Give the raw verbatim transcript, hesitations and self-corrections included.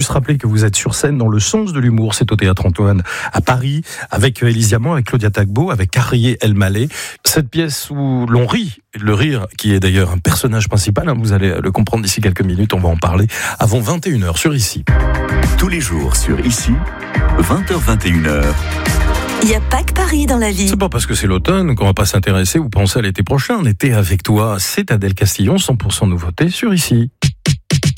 juste rappeler que vous êtes sur scène dans Le Sens de l'humour. C'est au Théâtre Antoine à Paris, avec Élise Diamant, avec Claudia Tagbo, avec Carrier Elmaleh. Cette pièce où l'on rit, le rire qui est d'ailleurs un personnage principal, hein, vous allez le comprendre d'ici quelques minutes, on va en parler avant vingt et une heures sur Ici. Tous les jours sur Ici, vingt heures vingt et une heures. Il n'y a pas que Paris dans la vie. C'est pas parce que c'est l'automne qu'on va pas s'intéresser ou penser à l'été prochain. En été avec toi, c'est Adèle Castillon, cent pour cent nouveauté sur Ici.